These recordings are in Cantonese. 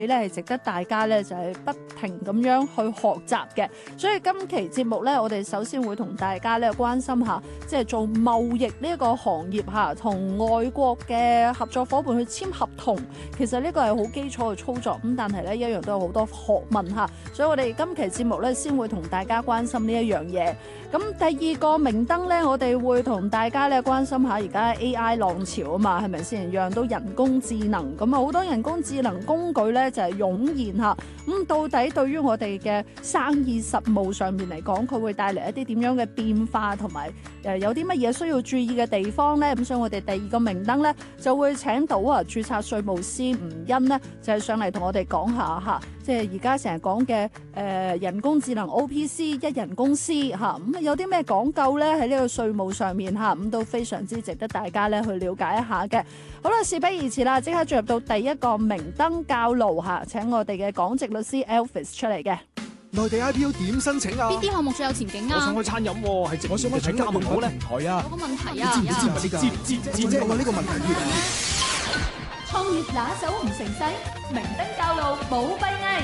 咧係值得大家咧就係不停咁樣去學習嘅。所以今期節目咧，我哋首先會同大家咧關心下，即係做貿易呢一個行業嚇，同外國嘅合作伙伴去簽合同，其實呢個係好基礎嘅操作，咁但係咧一樣都有好多學問嚇。所以我哋今期節目咧先會同大家關心呢一樣嘢。咁第二個明燈咧，我哋會同大家咧關心下而家 AI 浪潮啊嘛，係咪先？讓到人工智能，咁啊好多人工智能工具咧就係湧現嚇。咁到底對於我哋嘅生意實務上面嚟講，佢會帶嚟一啲點樣嘅變化，同埋有啲乜嘢需要注意嘅地方咧？咁所以我哋第二個明燈咧就會請到註冊稅務師吳欣咧，就係上嚟同我哋講下嚇，即係而家成日講嘅人工智能 OPC 一人公司嚇，咁有啲咩講究咧喺呢個稅務上面嚇，咁都非常之值得大家咧去了解一下嘅。好啦，事不宜遲啦，即刻進入到第一個明燈教路嚇，請我哋嘅港籍律師 Elvis 出嚟嘅。 內地 IPO 點申請啊？ 邊啲項目最有前景啊？ 我想開餐飲喎，係我想開請加盟好咧。平台啊， 有個問題啊， 知唔知呢個？知我呢個問題越創業拿手唔成勢，明燈教路冇閉翳。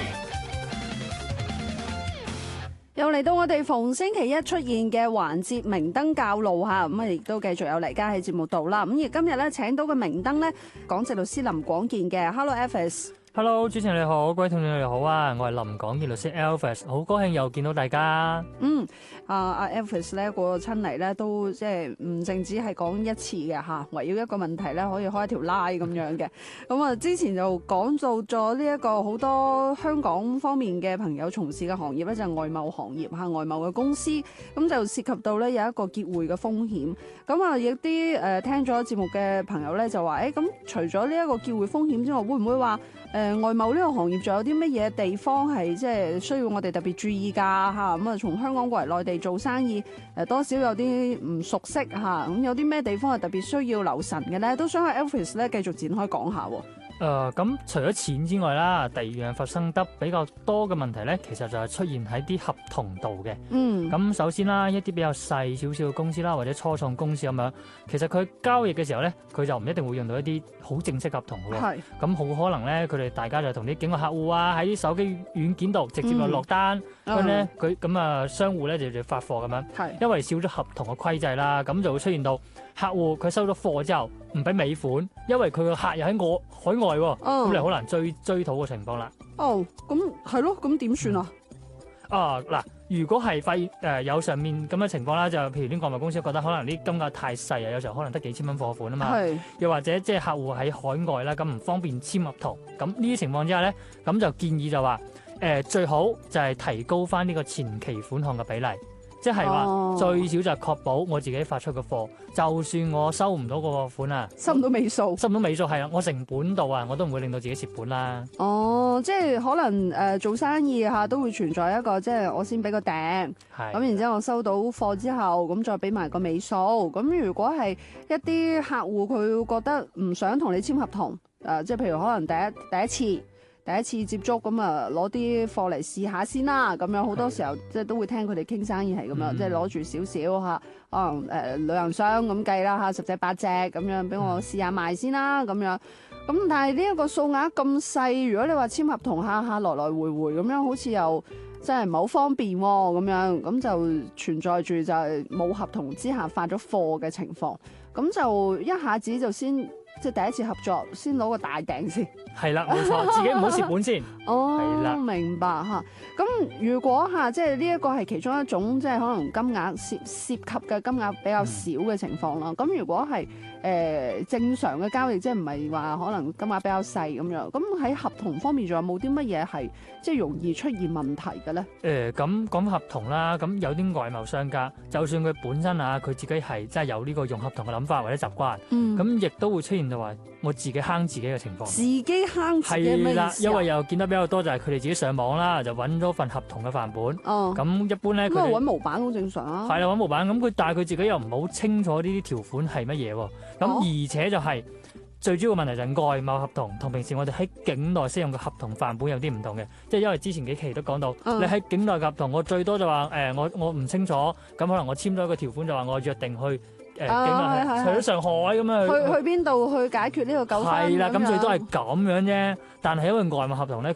又嚟到我哋逢星期一出現嘅環節明燈教路嚇，咁啊亦都繼續有嚟家喺節目度啦。咁而今日咧請到嘅明燈咧，港籍律師林廣健嘅 Hello Elvis。Hello， 主持人你好，各位聽眾你好啊，我係林廣健律師 Elvis， 好高興又見到大家。 阿 Elvis 咧過親嚟咧都即係唔淨止係講一次嘅嚇，圍繞一個問題咧可以開一條拉咁樣嘅。咁啊之前就講到咗呢一個好多香港方面嘅朋友從事嘅行業咧，就係外貿行業嚇，外貿嘅公司，咁就涉及到咧有一個結匯嘅風險。咁啊有啲聽咗節目嘅朋友咧就話：咁除咗呢一個結匯風險之外，會唔會話外貿呢個行業仲有啲乜嘢地方係即係需要我哋特別注意㗎嚇？咁啊從香港過嚟內地做生意多少有啲唔熟悉嚇，咁有啲咩地方係特別需要留神嘅咧？都想喺 Elvis 咧繼續展開講下喎。 咁除咗錢之外啦，第二樣發生得比較多嘅問題咧，其實就係出現喺啲合同度嘅。咁首先啦，一啲比較細少少嘅公司啦，或者初創公司咁樣，其實佢交易嘅時候咧，佢就唔一定會用到一啲好正式合同嘅喎。咁好可能咧，佢哋大家就同啲境外客戶啊，喺啲手機軟件度直接就落單，咁咧佢咁啊商戶咧就發貨咁樣。因為少咗合同嘅規制啦，咁就會出現到客戶佢收咗貨之後唔俾尾款，因為佢個客又喺海外喎，咁你好難追討嘅情況啦。 咁係咯，咁點算啊？ 嗱，如果係發現有上面咁嘅情況啦，就譬如啲外貿公司覺得可能啲金額太細啊，有時候可能得幾千蚊貨款啊嘛，又或者即係客戶喺海外啦，咁唔方便簽合同，咁呢啲情況之下咧，咁就建議就話最好就係提高翻呢個前期款項嘅比例。即係話最少就係確保我自己發出嘅貨，就算我收唔到個款啊， 收唔到尾數係啊，我成本度啊，我都唔會令到自己蝕本啦。 即係可能做生意嚇都會存在一個即係我先俾個訂，咁然之後我收到貨之後，咁再俾埋個尾數。咁如果係一啲客戶佢會覺得唔想同你簽合同，即係譬如可能第一次接觸咁啊，攞啲貨嚟試下先啦。咁樣好多時候即係都會聽佢哋傾生意係咁樣，即係攞住少少嚇，可能旅行箱咁計啦嚇，10隻8隻咁樣俾我試下賣先啦咁樣。咁但係呢一個數額咁細，如果你話簽合同下來來回回咁樣，好似又真係唔係好方便喎咁樣，咁就存在住就係冇合同之下發咗貨嘅情況，咁就一下子就先。即係第一次合作，先攞個大訂先。 係啦，冇錯，自己唔好蝕本先。 係啦，明白嚇。咁如果即係呢一個係其中一種，即係可能金額涉及嘅金額比較少嘅情況啦。咁如果係正常嘅交易，即係唔係話可能金額比較細咁樣。咁喺合同方面仲有冇啲乜嘢係即係容易出現問題嘅咧？ 咁講合同啦，咁有啲外貿商家，就算佢本身佢自己係真係有呢個用合同嘅諗法或者習慣，咁亦都會出現就話我自己坑自己嘅情況。 自己坑自己咩意思啊？ 因為又見得比較多就係佢哋自己上網啦，就揾咗份合同嘅範本。咁一般咧， 咁揾模板好正常啊。 係啦，揾模板，咁但係佢自己又唔好清楚呢啲條款係乜嘢喎。咁而且就係最主要嘅問題就係外貿合同同平時我哋喺境內適用嘅合同範本有啲唔同嘅，即係因為之前幾期都講到，你喺境內嘅合同，我最多就話我唔清楚，咁可能我簽咗一個條款就話我約定去境啊，去咗上海咁樣去邊度去解決呢個糾紛？ 係啦，咁最多係咁樣啫。但係因為外貿合同咧，